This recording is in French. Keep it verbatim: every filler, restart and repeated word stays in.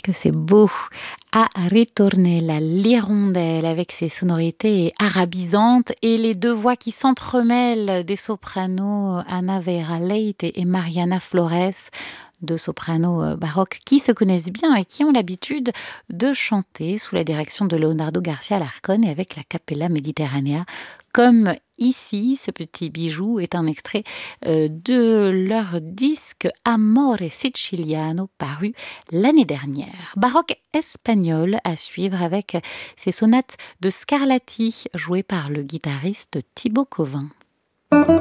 Que c'est beau. À ritourner la l'hirondelle avec ses sonorités arabisantes et les deux voix qui s'entremêlent des sopranos Anna Veera Leite et Mariana Flores, deux sopranos euh, baroques qui se connaissent bien et qui ont l'habitude de chanter sous la direction de Leonardo Garcia Alarcón et avec la Capella Mediterranea, comme ici. Ce petit bijou est un extrait euh, de leur disque Amore Siciliano paru l'année dernière. Baroque espagnol à suivre avec ces sonates de Scarlatti jouées par le guitariste Thibaut Covin.